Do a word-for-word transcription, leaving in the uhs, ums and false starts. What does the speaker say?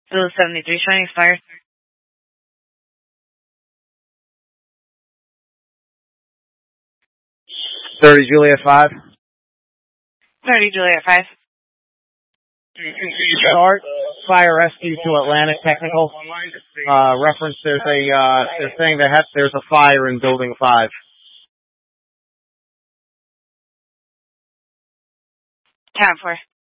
Zulu seventy-three, showing expired. thirty Juliet five. thirty Juliet five. Start fire rescue to Atlantic Technical. Uh, reference, there's a, uh, they're saying there has, there's a fire in building five. Count four.